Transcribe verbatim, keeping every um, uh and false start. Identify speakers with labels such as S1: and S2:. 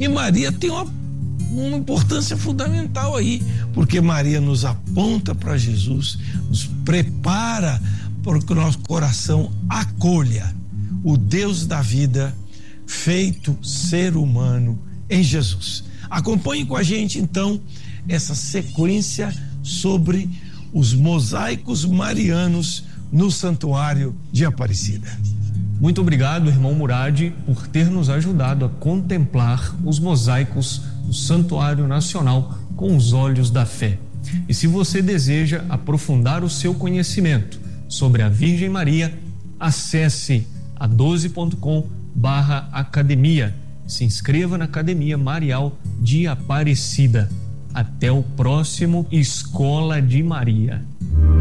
S1: E Maria tem uma, uma importância fundamental aí, porque Maria nos aponta para Jesus, nos prepara para que o nosso coração acolha o Deus da vida feito ser humano em Jesus. Acompanhe com a gente então essa sequência sobre os mosaicos marianos no Santuário de Aparecida.
S2: Muito obrigado, irmão Murad, por ter nos ajudado a contemplar os mosaicos do Santuário Nacional com os olhos da fé. E se você deseja aprofundar o seu conhecimento sobre a Virgem Maria, acesse a doze ponto com barra academia. Se inscreva na Academia Marial de Aparecida. Até o próximo Escola de Maria.